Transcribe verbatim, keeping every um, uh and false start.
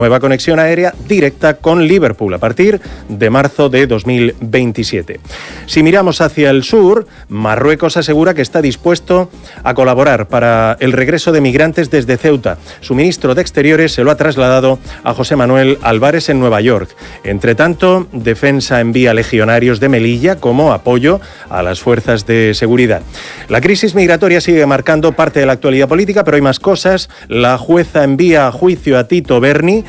nueva conexión aérea directa con Liverpool a partir de marzo de dos mil veintisiete. Si miramos hacia el sur, Marruecos asegura que está dispuesto a colaborar para el regreso de migrantes desde Ceuta. Su ministro de Exteriores se lo ha trasladado a José Manuel Álvarez en Nueva York. Entre tanto, Defensa envía legionarios de Melilla como apoyo a las fuerzas de seguridad. La crisis migratoria sigue marcando parte de la actualidad política, pero hay más cosas. La jueza envía a juicio a Tito Berni